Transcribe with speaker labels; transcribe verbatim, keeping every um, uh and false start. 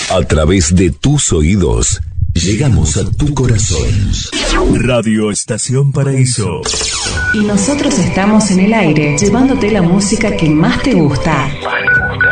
Speaker 1: A través de tus oídos, llegamos a tu corazón.
Speaker 2: Radio Estación Paraíso.
Speaker 3: Y nosotros estamos en el aire, llevándote la música que más te gusta.
Speaker 2: Más te gusta.